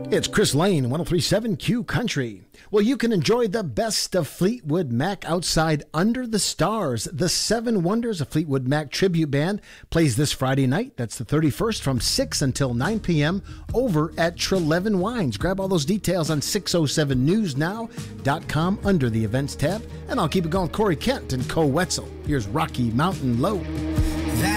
It's Chris Lane, 103.7 Q Country. Well, you can enjoy the best of Fleetwood Mac outside Under the Stars. The Seven Wonders, a Fleetwood Mac tribute band, plays this Friday night. That's the 31st from 6 until 9 p.m. over at Trelevin Wines. Grab all those details on 607newsnow.com under the events tab. And I'll keep it going. Corey Kent and Co Wetzel. Here's Rocky Mountain Low.